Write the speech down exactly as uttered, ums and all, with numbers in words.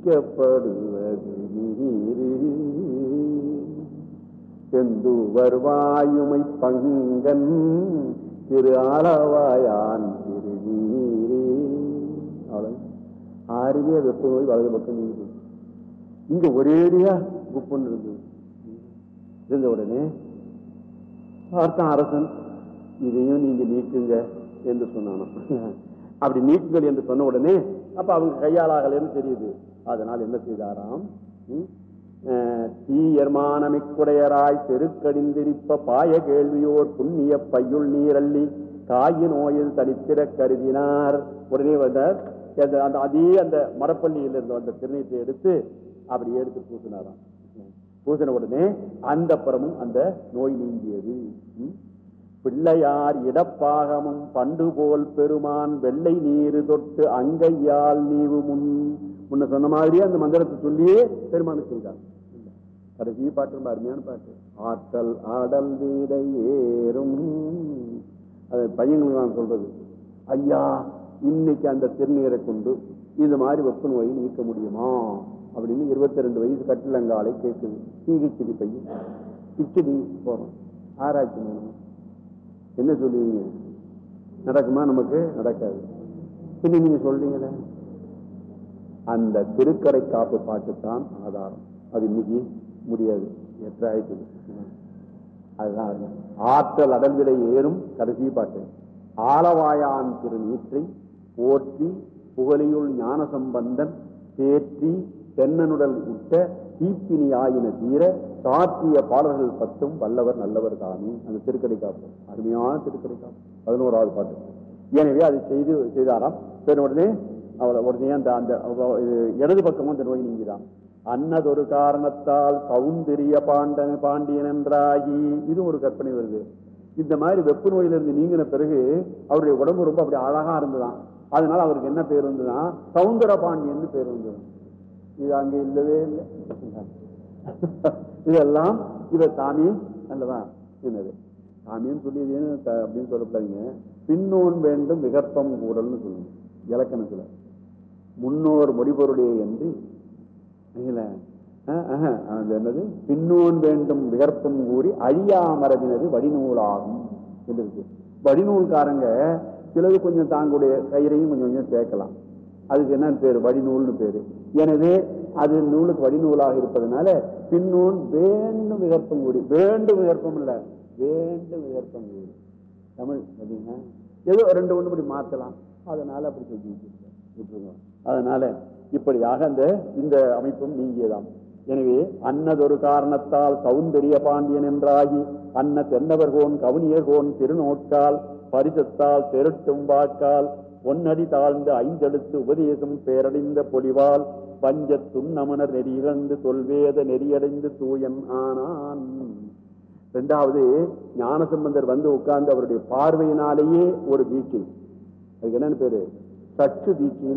நீக்கப்படுவது நீரு செந்துவர் வாயுமை பங்கன் திரு ஆளவாயான் திருநீரே. அவ்வளவு ஆறுமே வெப்ப நோய் வலது பக்கம் நீங்க இங்க ஒரேடியா குப்புன்னு இருக்கு. இருந்த உடனே பார்த்தான் அரசன், இதையும் நீங்க நீக்குங்க என்று சொன்னானோ. அப்படி நீக்குங்கள் என்று சொன்ன உடனே அப்ப அவங்க கையாளாகலன்னு தெரியுது. அதனால் என்ன செய்தாராம், தீயர்மானமிக்குடையராய் செருக்கடிந்திருப்ப பாய கேள்வியோர் புண்ணிய பையுள் நீரள்ளி காய நோயில் தனித்திட கருதினார். உடனே வந்தார், அதே அந்த மரப்பள்ளியில் இருந்த அந்த திருநீற்றை எடுத்து அப்படி எடுத்து பூசினாராம். பூசின உடனே அந்த புறமும் அந்த நோய் நீங்கியது. பிள்ளையார் இடப்பாகமும் பண்டு போல் பெருமான் வெள்ளை நீரு தொட்டு அங்கையால் நீவு முன் முன்ன சொன்ன மாதிரியே அந்த மந்திரத்தை சொல்லியே பெருமானு செய்தார். கடைசி பாட்டு ரொம்ப அருமையான பாட்டு. ஆற்றல் ஆடல் வீடை ஏறும், அது பையங்களுக்கு நான் சொல்றது, ஐயா இன்னைக்கு அந்த திருநீரை கொண்டு இந்த மாதிரி வெப்ப நோயை நீக்க முடியுமா அப்படின்னு இருபத்தி ரெண்டு வயசு கட்டிலங்காலை கேட்குது. கிச்சடி பையன் கிச்சடி போறோம், ஆராய்ச்சி பண்ணணும். என்ன சொல்லுவீங்க, நடக்குமா? நமக்கு நடக்காது. பின்ன நீங்க சொல்றீங்களே, அந்த திருக்கடை காப்பு பாட்டுத்தான் ஆதாரம். அது இன்னைக்கு முடியாது, எட்ட ஆயிடுது. அதுதான் ஆற்றல் அடல்விடை ஏறும் கடைசி பாட்டு. ஆளவாயான் திருநீற்றை போற்றி புகழியுள் ஞான சம்பந்தன் தேற்றி தென்னனுடல் உட்ட தீப்பினி ஆயின தீர சாற்றிய பாடல்கள் பத்தும் வல்லவர் நல்லவர் தானே. அந்த திருக்கடை காப்பு அருமையான திருக்கடை காப்பு, பதினோராவது பாட்டு. எனவே அதை செய்து செய்தாராம். சரி, உடனே அவளை உடனே அந்த அந்த இடது பக்கமும் அந்த நோய் நீங்கிதான். அன்னதொரு காரணத்தால் சௌந்தரிய பாண்டன் பாண்டியன் என்றாகி, இது ஒரு கற்பனை வருது. இந்த மாதிரி வெப்ப நோயிலிருந்து நீங்கின பிறகு அவருடைய உடம்பு ரொம்ப அப்படி அழகா இருந்ததான். அதனால அவருக்கு என்ன பேர் வந்ததுதான் சௌந்தர பாண்டியன் பேர் வந்தது. இது அங்க இல்லவே இல்லை. இதெல்லாம் இவர் சாமி அல்லவா, என்னது சாமின்னு சொல்லியது அப்படின்னு சொல்லப்படாதீங்க. பின்னோன் வேண்டும் விகற்பம் கூடல்னு சொல்லணும் இலக்கணத்துல. முன்னோர் முடிபொருடைய என்று என்னது பின்னோன் வேண்டும் விகற்பம் கூறி அழியாமரவினது வடிநூலாகும் என்று இருக்கு. வடிநூல்காரங்க சிலது கொஞ்சம் தாங்களுடைய கயிறையும் கொஞ்சம் கொஞ்சம் சேர்க்கலாம். அதுக்கு என்ன பேரு, வடிநூல்னு பேரு. எனவே அது நூலுக்கு வடிநூலாக இருப்பதனால பின்னோன் வேண்டும் விகற்பம் கூடி, வேண்டும் விகற்பம் இல்ல வேண்டும் விகற்பம் கூடி தமிழ் அப்படின்னா ஏதோ ரெண்டு ஒண்ணு இப்படி மாத்தலாம். அதனால அப்படி சொல்லி விட்டுருங்க. அதனால இப்படியாக அந்த இந்த அமைப்பும் நீங்கியதாம். எனவே அன்னதொரு காரணத்தால் சௌந்தரிய பாண்டியன் என்றாகி அன்ன தென்னவர்கோன் கவுனியர்கோன் திருநோக்கால் பரிசத்தால் பெருட்டும் வாக்கால் பொன்னடி தாழ்ந்து ஐந்தெழுத்து உபதேசம் பேரடைந்த பொலிவால் பஞ்ச துண்ணமனர் நெறியிழந்து தொல்வேத நெறியடைந்து தூயன் ஆனான். இரண்டாவது, ஞானசம்பந்தர் வந்து உட்கார்ந்து அவருடைய பார்வையினாலேயே ஒரு தீட்சை, அதுக்கு என்னன்னு பேரு, சற்று தீட்சை.